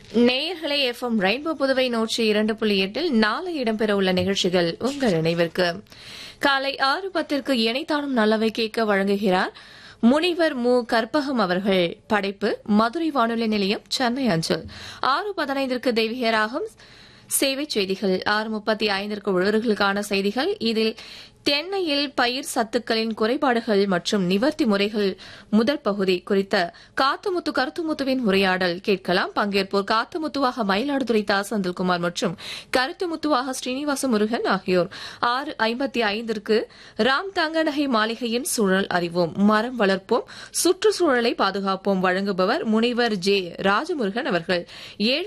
நேயர்களே, FM rainbow Puduvai 102.8 நாளை இடம்பெறவுள்ள நிகழ்ச்சிகள் உங்கள் நினைவிற்கு. காலை 6:10 இணைத்தானும் நல்லவை கேட்க வழங்குகிறார் முனிவர் மு. கற்பகம் அவர்கள். படைப்பு மதுரை வானொலி நிலையம், சென்னை அஞ்சல். 6:15 தெய்வீக ராகம் சேவை செய்திகள். 6:35 உழவர்களுக்கான செய்திகள். இதில் தென்னையில் பயிர் சத்துக்களின் குறைபாடுகள் மற்றும் நிவர்த்தி முறைகள் முதல் பகுதி குறித்த காத்தமுத்து கருத்துமுத்துவின் உரையாடல் கேட்கலாம். பங்கேற்போர் காத்தமுத்துவாக மயிலாடுதுறை தா. செந்தில்குமார் மற்றும் கருத்துமுத்துவாக ஸ்ரீனிவாச முருகன் ஆகியோர். 6:55 ராம் தங்கநகை மாளிகையின் சூழல் அறிவோம், மரம் வளர்ப்போம், சுற்றுச்சூழலை பாதுகாப்போம். வழங்குபவர் முனைவர் ஜே. ராஜமுருகன் அவர்கள்.